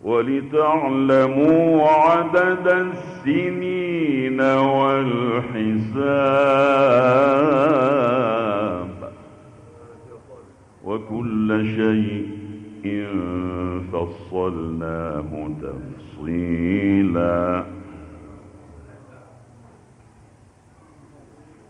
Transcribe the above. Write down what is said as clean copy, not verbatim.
ولتعلموا عدد السنين والحساب وكل شيء فصلناه تفصيلا